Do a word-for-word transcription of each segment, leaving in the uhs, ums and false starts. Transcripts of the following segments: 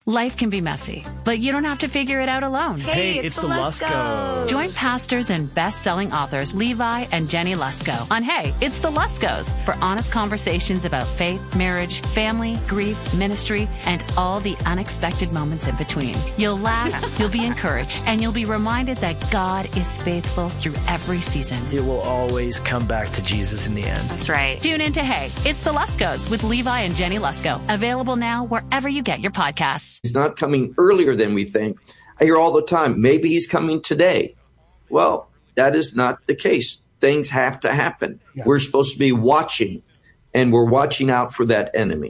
Life can be messy, but you don't have to figure it out alone. Hey, Hey, it's, it's the the Luskos. Join pastors and best-selling authors Levi and Jenny Lusko on Hey, It's the Luskos for honest conversations about faith, marriage, family, grief, ministry, and all the unexpected moments in between. You'll laugh, you'll be encouraged, and you'll be reminded that God is faithful through every season. It will always come back to Jesus in the end. That's right. Tune in to Hey, It's the Luskos with Levi and Jenny Lusko. Available now wherever you get your podcasts. He's not coming earlier than we think. I hear all the time, maybe he's coming today. Well, that is not the case. Things have to happen. Yeah. We're supposed to be watching, and we're watching out for that enemy.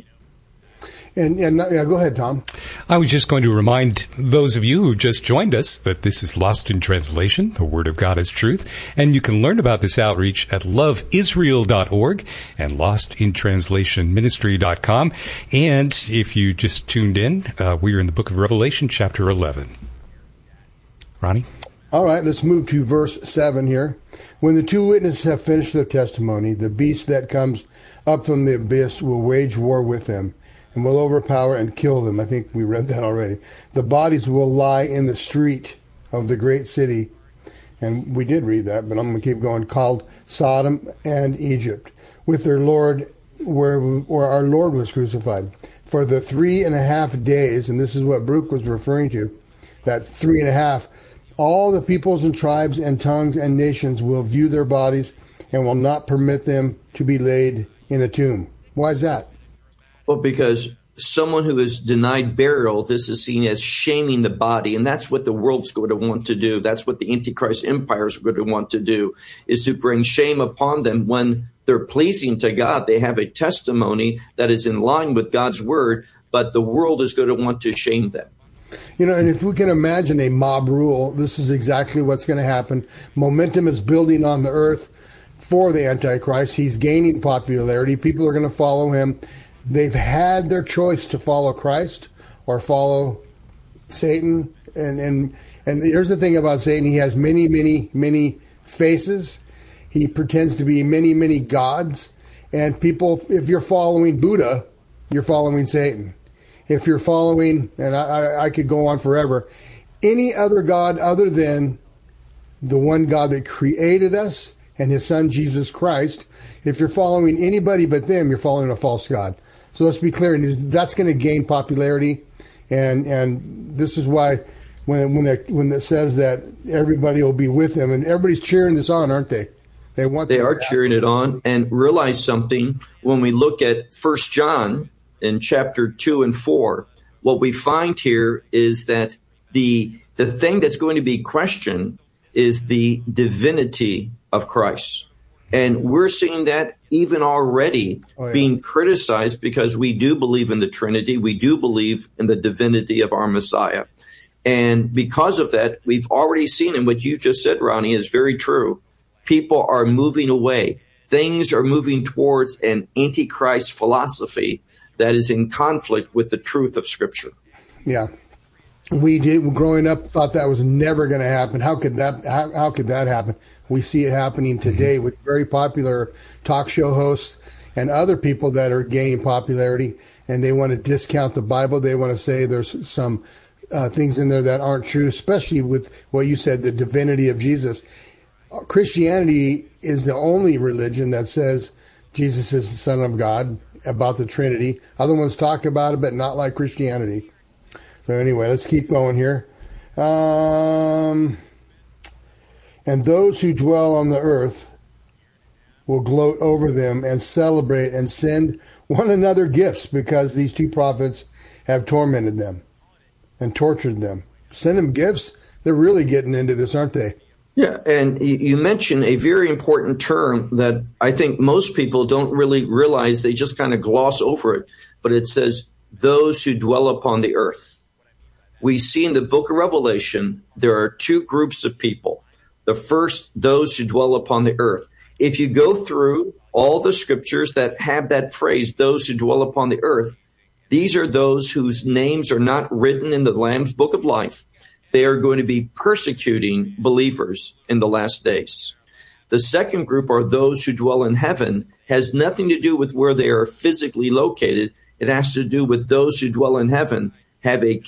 And, and yeah, go ahead, Tom. I was just going to remind those of you who just joined us that this is Lost in Translation, the Word of God is Truth, and you can learn about this outreach at love israel dot org and lost in translation ministry dot com. And if you just tuned in, uh, we are in the book of Revelation, chapter eleven. Ronnie? All right, let's move to verse seven here. When the two witnesses have finished their testimony, the beast that comes up from the abyss will wage war with them and will overpower and kill them. I think we read that already. The bodies will lie in the street of the great city, and we did read that, but I'm going to keep going, called Sodom and Egypt, with their Lord, where, where our Lord was crucified. For the three and a half days, and this is what Brooke was referring to, that three and a half, all the peoples and tribes and tongues and nations will view their bodies and will not permit them to be laid in a tomb. Why is that? Well, because someone who is denied burial, this is seen as shaming the body. And that's what the world's going to want to do. That's what the Antichrist empires are going to want to do, is to bring shame upon them when they're pleasing to God. They have a testimony that is in line with God's word, but the world is going to want to shame them. You know, and if we can imagine a mob rule, this is exactly what's going to happen. Momentum is building on the earth for the Antichrist. He's gaining popularity. People are going to follow him. They've had their choice to follow Christ or follow Satan. And, and, and here's the thing about Satan. He has many, many, many faces. He pretends to be many, many gods. And people, if you're following Buddha, you're following Satan. If you're following, and I, I could go on forever, any other God other than the one God that created us and his son, Jesus Christ, if you're following anybody but them, you're following a false God. So let's be clear, and that's going to gain popularity, and and this is why when when when it says that everybody will be with him, and everybody's cheering this on, aren't they? They want they are cheering it on, and realize something when we look at First John in chapter two and four. What we find here is that the the thing that's going to be questioned is the divinity of Christ. And we're seeing that even already oh, yeah. being criticized because we do believe in the Trinity. We do believe in the divinity of our Messiah. And because of that, we've already seen, and what you just said, Ronnie, is very true. People are moving away. Things are moving towards an antichrist philosophy that is in conflict with the truth of Scripture. Yeah. We did, growing up, thought that was never going to happen. How could that, how, how could that happen? We see it happening today mm-hmm. with very popular talk show hosts and other people that are gaining popularity, and they want to discount the Bible. They want to say there's some uh, things in there that aren't true, especially with what you said, the divinity of Jesus. Christianity is the only religion that says Jesus is the Son of God, about the Trinity. Other ones talk about it, but not like Christianity. So anyway, let's keep going here. Um... And those who dwell on the earth will gloat over them and celebrate and send one another gifts because these two prophets have tormented them and tortured them. Send them gifts? They're really getting into this, aren't they? Yeah, and you mentioned a very important term that I think most people don't really realize. They just kind of gloss over it. But it says, those who dwell upon the earth. We see in the book of Revelation, there are two groups of people. The first, those who dwell upon the earth. If you go through all the scriptures that have that phrase, those who dwell upon the earth, these are those whose names are not written in the Lamb's book of life. They are going to be persecuting believers in the last days. The second group are those who dwell in heaven. Has nothing to do with where they are physically located. It has to do with those who dwell in heaven have a